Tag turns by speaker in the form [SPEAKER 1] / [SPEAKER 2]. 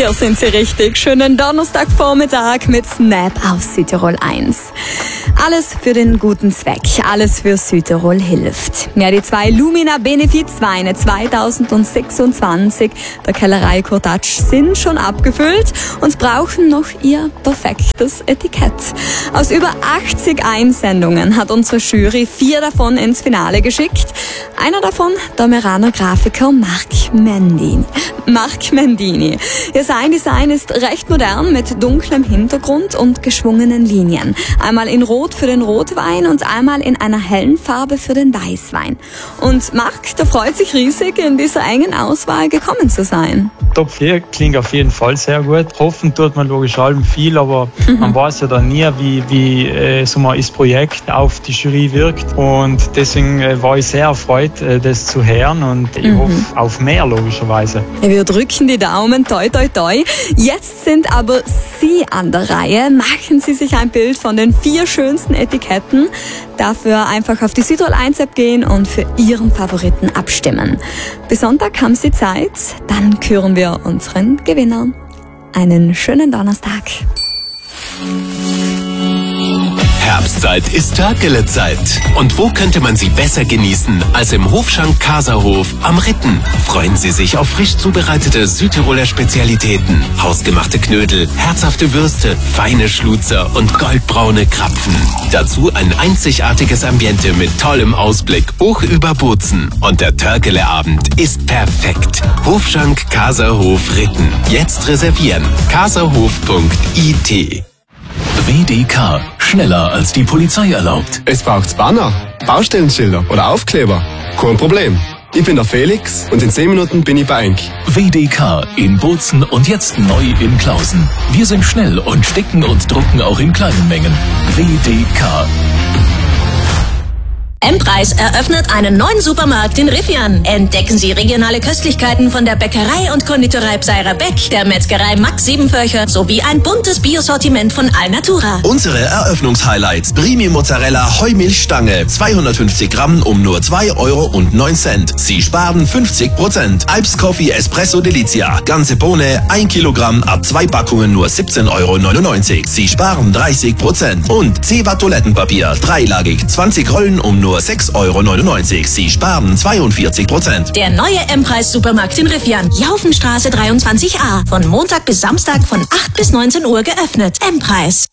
[SPEAKER 1] Hier sind Sie richtig. Schönen Donnerstagvormittag mit Snap auf Südtirol 1. Alles für den guten Zweck, alles für Südtirol hilft. Ja, die 2 Lumina Benefizweine 2026 der Kellerei Kurtatsch sind schon abgefüllt und brauchen noch ihr perfektes Etikett. Aus über 80 Einsendungen hat unsere Jury 4 davon ins Finale geschickt. Einer davon, der Meraner Grafiker Marc Mendini. Sein Design ist recht modern mit dunklem Hintergrund und geschwungenen Linien. Einmal in Rot für den Rotwein und einmal in einer hellen Farbe für den Weißwein. Und Marc, der freut sich riesig, in dieser engen Auswahl gekommen zu sein.
[SPEAKER 2] Top 4 klingt auf jeden Fall sehr gut. Hoffen tut man logisch allem viel, aber man weiß ja dann nie, wie so mal das Projekt auf die Jury wirkt. Und deswegen war ich sehr erfreut, das zu hören und ich hoffe auf mehr logischerweise.
[SPEAKER 1] Wir drücken die Daumen, toi toi toi. Jetzt sind aber Sie an der Reihe. Machen Sie sich ein Bild von den 4 schönsten Etiketten. Dafür einfach auf die Südtirol 1 App gehen und für Ihren Favoriten abstimmen. Bis Sonntag haben Sie Zeit, dann küren wir unseren Gewinner. Einen schönen Donnerstag.
[SPEAKER 3] Herbstzeit ist Törkelezeit. Und wo könnte man sie besser genießen als im Hofschank Kaserhof am Ritten? Freuen Sie sich auf frisch zubereitete Südtiroler Spezialitäten, hausgemachte Knödel, herzhafte Würste, feine Schluzer und goldbraune Krapfen. Dazu ein einzigartiges Ambiente mit tollem Ausblick hoch über Bozen. Und der Törkeleabend ist perfekt. Hofschank Kaserhof Ritten. Jetzt reservieren. kaserhof.it.
[SPEAKER 4] WDK. Schneller als die Polizei erlaubt.
[SPEAKER 5] Es braucht Banner, Baustellenschilder oder Aufkleber. Kein Problem. Ich bin der Felix und in 10 Minuten bin ich bei Enk.
[SPEAKER 4] WDK in Bozen und jetzt neu in Klausen. Wir sind schnell und sticken und drucken auch in kleinen Mengen. WDK.
[SPEAKER 6] M-Preis eröffnet einen neuen Supermarkt in Riffian. Entdecken Sie regionale Köstlichkeiten von der Bäckerei und Konditorei Pseirer Beck, der Metzgerei Max Siebenvölcher sowie ein buntes Biosortiment von Alnatura.
[SPEAKER 3] Unsere Eröffnungshighlights: Primi Mozzarella Heumilchstange 250 Gramm um nur 2,09 €. Sie sparen 50%. Alps Coffee Espresso Delizia ganze Bohne 1 Kilogramm ab 2 Packungen nur 17,99 €. Sie sparen 30%. Und Zeba Toilettenpapier dreilagig 20 Rollen um nur 6,99 €. Sie sparen 42%.
[SPEAKER 6] Der neue M-Preis-Supermarkt in Riffian. Jaufenstraße 23a. Von Montag bis Samstag von 8 bis 19 Uhr geöffnet. M-Preis.